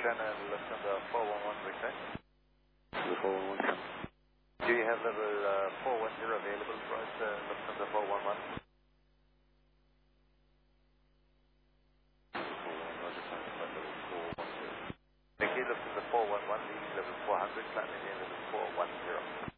China, Lufthansa 411 request. The 411. Do you have level 410 available for us, Lufthansa 411? Thank you, Lufthansa 411, leaving level 400, climbing in level 410.